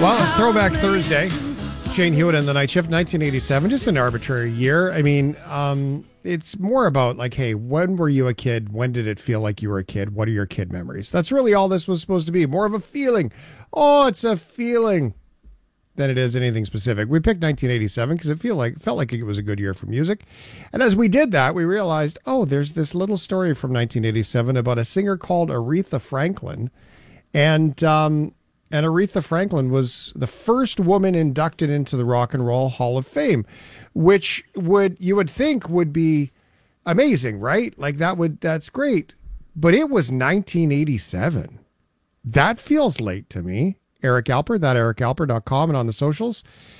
Well, it's Throwback Thursday. Shane Hewitt and the Night Shift, 1987, just an arbitrary year. I mean, it's more about like, hey, when were you a kid? When did it feel like you were a kid? What are your kid memories? That's really all this was supposed to be. More of a feeling. Oh, it's a feeling than it is anything specific. We picked 1987 because it felt like it was a good year for music. And as we did that, we realized, oh, there's this little story from 1987 about a singer called Aretha Franklin. And Aretha Franklin was the first woman inducted into the Rock and Roll Hall of Fame, which you would think would be amazing, right? Like that's great. But it was 1987. That feels late to me. Eric Alper, that ericalper.com and on the socials.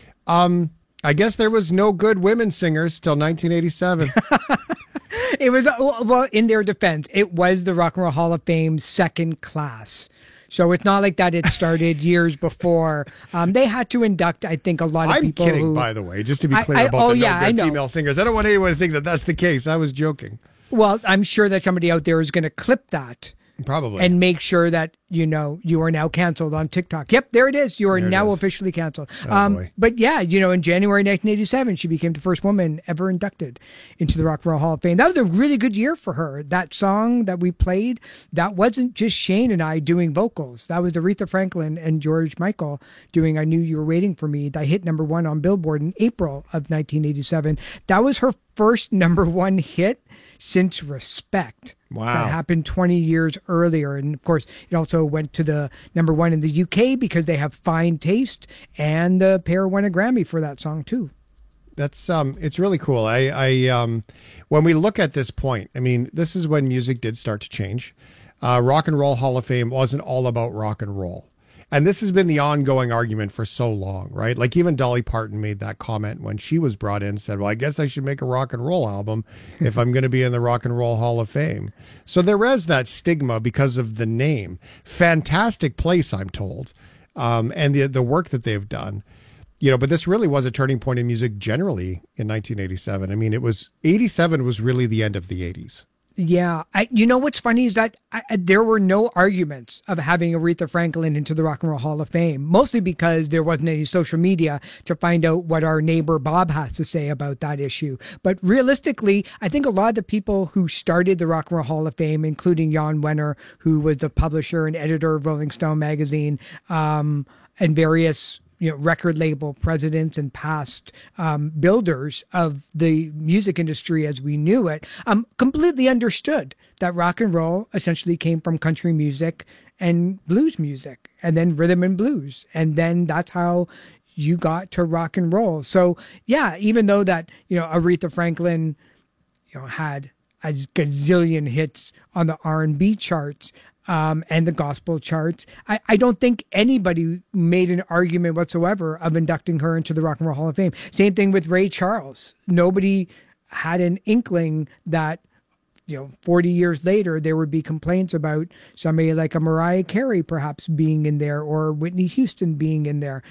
I guess there was no good women singers till 1987. It was, well, in their defense, it was the Rock and Roll Hall of Fame second class. So it's not like that it started years before. They had to induct, I think, a lot of people. I'm kidding, by the way, just to be clear about the no good female singers. I don't want anyone to think that that's the case. I was joking. Well, I'm sure that somebody out there is going to clip that. Probably. And make sure that, you are now canceled on TikTok. Yep, there it is. You are now officially canceled. Boy. But yeah, in January 1987, she became the first woman ever inducted into the Rock and Roll Hall of Fame. That was a really good year for her. That song that we played, that wasn't just Shane and I doing vocals. That was Aretha Franklin and George Michael doing I Knew You Were Waiting for Me. That hit #1 on Billboard in April of 1987. That was her first #1 hit since Respect. Wow. That happened 20 years earlier. And of course, it also went to the #1 in the UK because they have fine taste, and the pair won a Grammy for that song too. That's it's really cool. I when we look at this point, I mean, this is when music did start to change. Rock and Roll Hall of Fame wasn't all about rock and roll. And this has been the ongoing argument for so long, right? Like even Dolly Parton made that comment when she was brought in, said, well, I guess I should make a rock and roll album if I'm going to be in the Rock and Roll Hall of Fame. So there is that stigma because of the name. Fantastic place, I'm told, and the work that they've done. But this really was a turning point in music generally in 1987. I mean, 87 was really the end of the 80s. Yeah. What's funny is that there were no arguments of having Aretha Franklin into the Rock and Roll Hall of Fame, mostly because there wasn't any social media to find out what our neighbor Bob has to say about that issue. But realistically, I think a lot of the people who started the Rock and Roll Hall of Fame, including Jan Wenner, who was the publisher and editor of Rolling Stone magazine, and various record label presidents and past builders of the music industry as we knew it, completely understood that rock and roll essentially came from country music and blues music, and then rhythm and blues. And then that's how you got to rock and roll. So yeah, even though that, Aretha Franklin, had a gazillion hits on the R&B charts, and the gospel charts, I don't think anybody made an argument whatsoever of inducting her into the Rock and Roll Hall of Fame. Same thing with Ray Charles. Nobody had an inkling that, 40 years later, there would be complaints about somebody like a Mariah Carey perhaps being in there, or Whitney Houston being in there.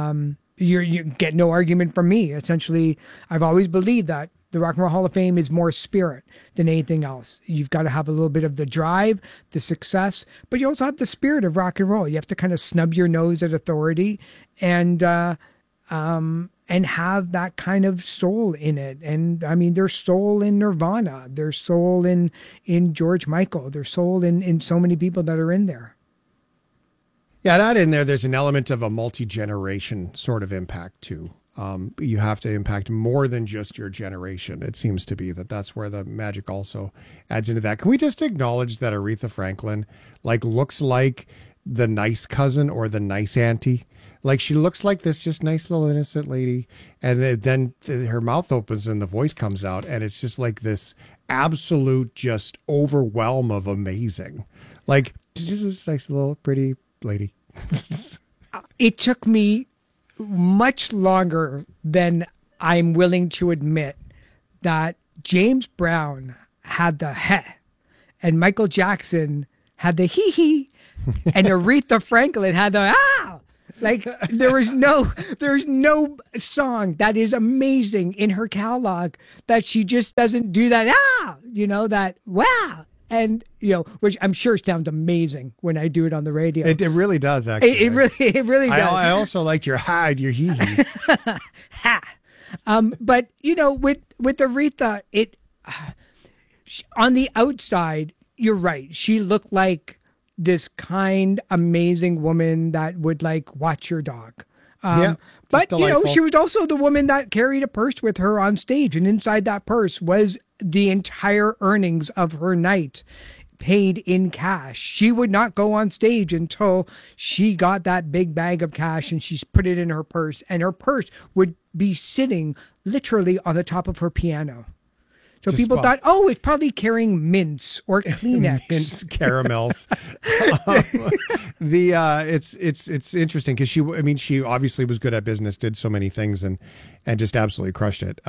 You get no argument from me. Essentially, I've always believed that the Rock and Roll Hall of Fame is more spirit than anything else. You've got to have a little bit of the drive, the success, but you also have the spirit of rock and roll. You have to kind of snub your nose at authority and have that kind of soul in it. And I mean, there's soul in Nirvana, there's soul in George Michael, there's soul in so many people that are in there. Yeah, that in there's an element of a multi-generation sort of impact too. You have to impact more than just your generation. It seems to be that's where the magic also adds into that. Can we just acknowledge that Aretha Franklin looks like the nice cousin or the nice auntie? Like she looks like this just nice little innocent lady. And then her mouth opens and the voice comes out. And it's just like this absolute just overwhelm of amazing. Like just this nice little pretty lady. It took me much longer than I'm willing to admit that James Brown had the heh and Michael Jackson had the hee hee and Aretha Franklin had the ah. Like there's no song that is amazing in her catalog that she just doesn't do that that wow. And, which I'm sure sounds amazing when I do it on the radio. It really does, actually. It really does. I also liked your hide, your hee-hees. Ha! But, with Aretha, on the outside, you're right. She looked like this kind, amazing woman that would watch your dog. But, she was also the woman that carried a purse with her on stage. And inside that purse was the entire earnings of her night paid in cash. She would not go on stage until she got that big bag of cash and she's put it in her purse. And her purse would be sitting literally on the top of her piano. So people thought, it's probably carrying mints or Kleenex. Mints, caramels. It's interesting because she obviously was good at business, did so many things, and just absolutely crushed it.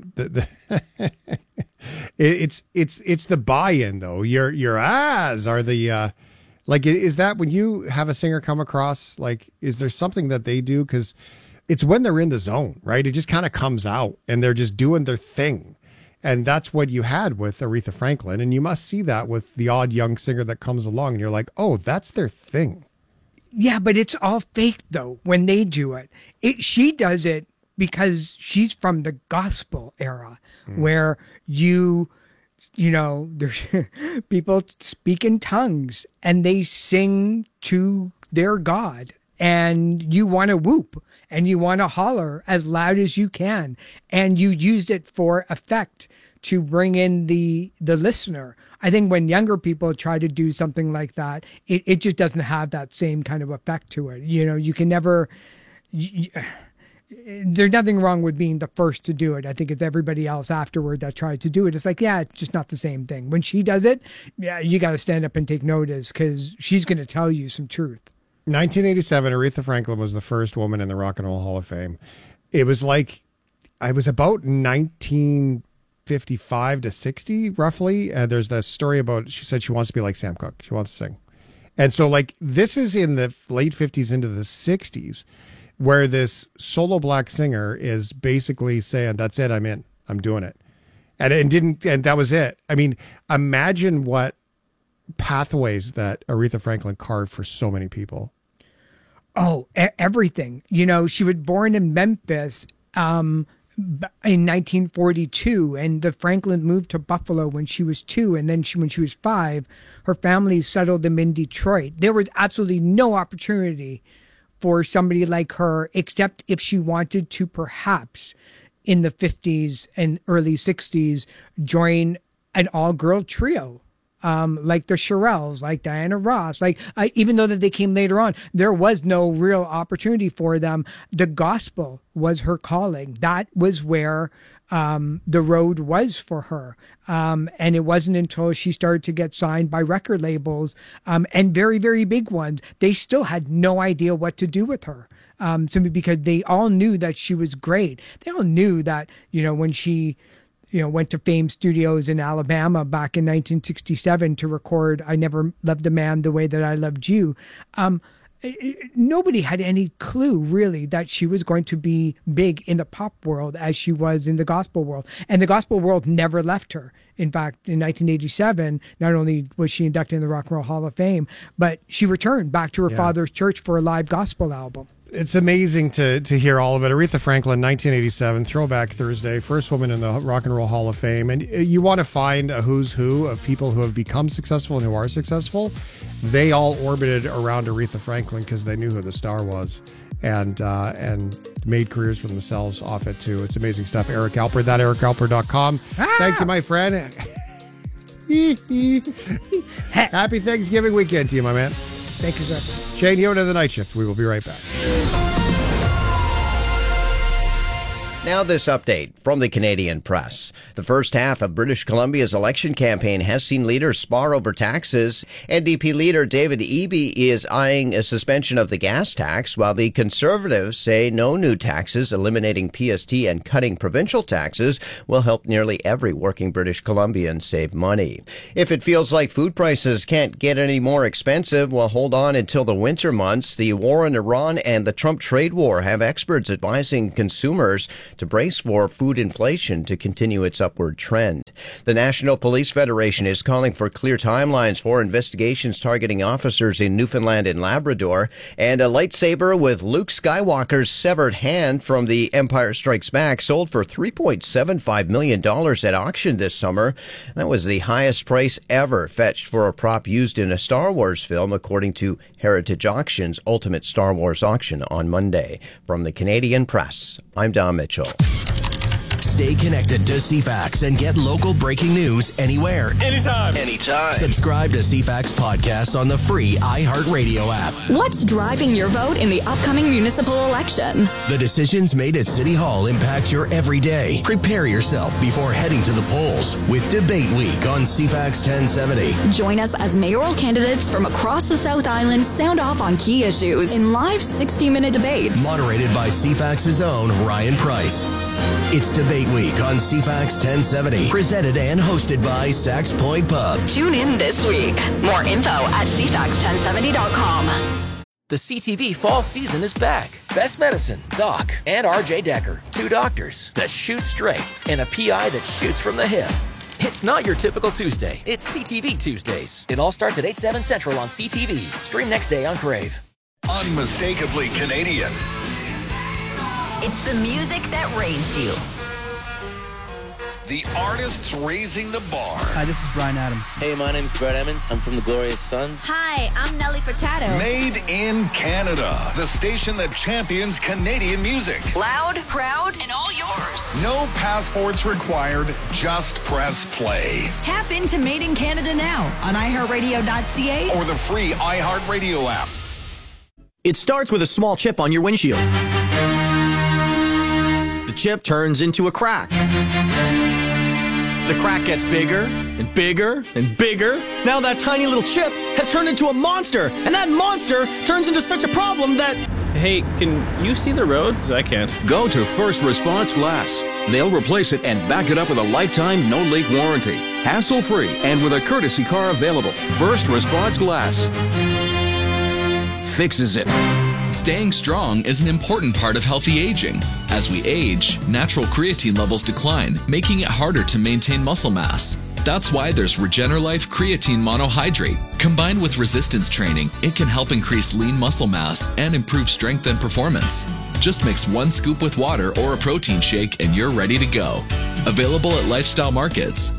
It's the buy-in though. Your ahs are the is that when you have a singer come across, is there something that they do? Because it's when they're in the zone, right? It just kind of comes out and they're just doing their thing. And that's what you had with Aretha Franklin. And you must see that with the odd young singer that comes along and you're like, oh, that's their thing. Yeah, but it's all fake though when they do it. She does it because she's from the gospel era where there's people speak in tongues and they sing to their God. And you want to whoop and you want to holler as loud as you can. And you use it for effect to bring in the listener. I think when younger people try to do something like that, it just doesn't have that same kind of effect to it. You can never... there's nothing wrong with being the first to do it. I think it's everybody else afterward that tries to do it. It's it's just not the same thing. When she does it, you got to stand up and take notice because she's going to tell you some truth. 1987, Aretha Franklin was the first woman in the Rock and Roll Hall of Fame. It was about 1955 to 60, roughly. There's that story about, she said she wants to be like Sam Cooke. She wants to sing. And so this is in the late 50s into the 60s, where this solo black singer is basically saying, that's it, I'm in, I'm doing it. And that was it. I mean, imagine what pathways that Aretha Franklin carved for so many people. Oh, everything. She was born in Memphis in 1942, and the Franklin moved to Buffalo when she was 2, and then when she was 5, her family settled them in Detroit. There was absolutely no opportunity for somebody like her, except if she wanted to perhaps in the 50s and early 60s join an all-girl trio. Like the Shirelles, like Diana Ross, even though that they came later on, there was no real opportunity for them. The gospel was her calling. That was where the road was for her. And it wasn't until she started to get signed by record labels and very, very big ones, they still had no idea what to do with her. Simply because they all knew that she was great. They all knew that, when she went to Fame Studios in Alabama back in 1967 to record I Never Loved a Man the Way That I Loved You. Nobody had any clue, really, that she was going to be big in the pop world as she was in the gospel world. And the gospel world never left her. In fact, in 1987, not only was she inducted in the Rock and Roll Hall of Fame, but she returned back to her father's church for a live gospel album. It's amazing to hear all of it. Aretha Franklin, 1987, Throwback Thursday, first woman in the Rock and Roll Hall of Fame. And you want to find a who's who of people who have become successful and who are successful. They all orbited around Aretha Franklin because they knew who the star was and made careers for themselves off it too. It's amazing stuff. Eric Alper, ericalper.com. Thank you, my friend. Happy Thanksgiving weekend to you, my man. Thank you, sir. Shane Hewitt of The Night Shift. We will be right back. Now this update from the Canadian Press. The first half of British Columbia's election campaign has seen leaders spar over taxes. NDP leader David Eby is eyeing a suspension of the gas tax, while the Conservatives say no new taxes, eliminating PST and cutting provincial taxes will help nearly every working British Columbian save money. If it feels like food prices can't get any more expensive, well, hold on until the winter months. The war in Iran and the Trump trade war have experts advising consumers to brace for food inflation to continue its upward trend. The National Police Federation is calling for clear timelines for investigations targeting officers in Newfoundland and Labrador. And a lightsaber with Luke Skywalker's severed hand from The Empire Strikes Back sold for $3.75 million at auction this summer. That was the highest price ever fetched for a prop used in a Star Wars film, according to Heritage Auctions' Ultimate Star Wars auction on Monday. From the Canadian Press, I'm Don Mitchell. Stay connected to CFAX and get local breaking news anywhere. Anytime. Subscribe to CFAX podcasts on the free iHeartRadio app. What's driving your vote in the upcoming municipal election? The decisions made at City Hall impact your everyday. Prepare yourself before heading to the polls with Debate Week on CFAX 1070. Join us as mayoral candidates from across the South Island sound off on key issues in live 60-minute debates. Moderated by CFAX's own Ryan Price. It's Debate Week on CFAX 1070, presented and hosted by Sax Point Pub. Tune in this week. More info at cfax1070.com. The CTV fall season is back. Best Medicine, Doc, and RJ Decker. Two doctors that shoot straight and a PI that shoots from the hip. It's not your typical Tuesday. It's CTV Tuesdays. It all starts at 8/7 Central on CTV. Stream next day on Crave. Unmistakably Canadian. It's the music that raised you. The artists raising the bar. Hi, this is Bryan Adams. Hey, my name's Brett Emmons. I'm from the Glorious Sons. Hi, I'm Nelly Furtado. Made in Canada. The station that champions Canadian music. Loud, proud, and all yours. No passports required. Just press play. Tap into Made in Canada now on iHeartRadio.ca or the free iHeartRadio app. It starts with a small chip on your windshield. The chip turns into a crack. The crack gets bigger and bigger and bigger. Now that tiny little chip has turned into a monster, and that monster turns into such a problem that... Hey, can you see the road? 'Cause I can't. Go to First Response Glass. They'll replace it and back it up with a lifetime no-leak warranty. Hassle-free and with a courtesy car available. First Response Glass fixes it. Staying strong is an important part of healthy aging. As we age, natural creatine levels decline, making it harder to maintain muscle mass. That's why there's Regenerlife Creatine Monohydrate. Combined with resistance training, it can help increase lean muscle mass and improve strength and performance. Just mix 1 scoop with water or a protein shake and you're ready to go. Available at Lifestyle Markets.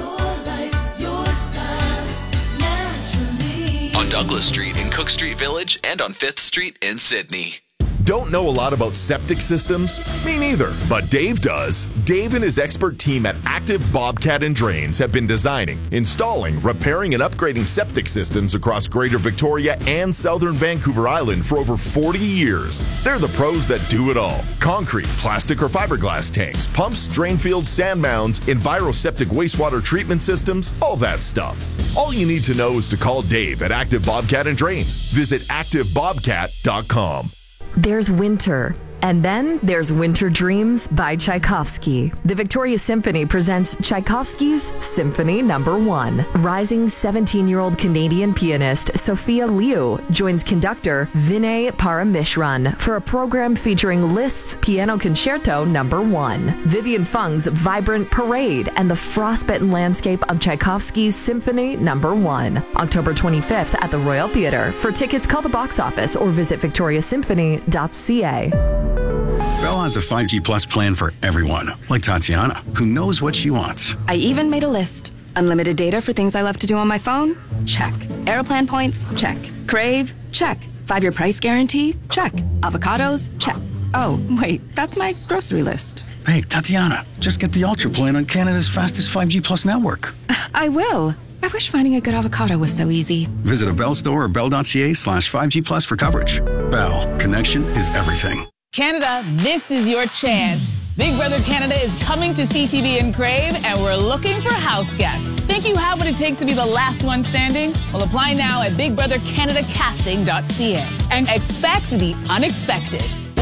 On Douglas Street in Cook Street Village and on 5th Street in Sydney. Don't know a lot about septic systems? Me neither, but Dave does. Dave and his expert team at Active Bobcat and Drains have been designing, installing, repairing, and upgrading septic systems across Greater Victoria and Southern Vancouver Island for over 40 years. They're the pros that do it all. Concrete, plastic, or fiberglass tanks, pumps, drain fields, sand mounds, EnviroSeptic wastewater treatment systems, all that stuff. All you need to know is to call Dave at Active Bobcat and Drains. Visit ActiveBobcat.com. There's winter, and then there's Winter Dreams by Tchaikovsky. The Victoria Symphony presents Tchaikovsky's Symphony No. 1. Rising 17-year-old Canadian pianist Sophia Liu joins conductor Vinay Paramishran for a program featuring Liszt's Piano Concerto No. 1. Vivian Fung's vibrant parade and the frostbitten landscape of Tchaikovsky's Symphony No. 1. October 25th at the Royal Theatre. For tickets, call the box office or visit victoriasymphony.ca. Bell has a 5G Plus plan for everyone, like Tatiana, who knows what she wants. I even made a list. Unlimited data for things I love to do on my phone? Check. Aeroplan points? Check. Crave? Check. 5-year price guarantee? Check. Avocados? Check. Oh, wait, that's my grocery list. Hey, Tatiana, just get the Ultra plan on Canada's fastest 5G Plus network. I will. I wish finding a good avocado was so easy. Visit a Bell store or bell.ca/5G Plus for coverage. Bell, connection is everything. Canada, this is your chance. Big Brother Canada is coming to CTV and Crave, and we're looking for house guests. Think you have what it takes to be the last one standing? Well, apply now at BigBrotherCanadaCasting.ca and expect the unexpected.